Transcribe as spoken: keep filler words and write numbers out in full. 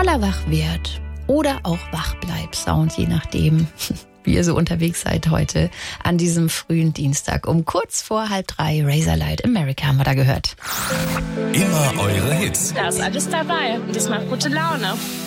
toller Wachwert oder auch Wachbleib-Sound, je nachdem, wie ihr so unterwegs seid heute an diesem frühen Dienstag. Um kurz vor halb drei, Razorlight America haben wir da gehört. Immer eure Hits. Da ist alles dabei und das macht gute Laune.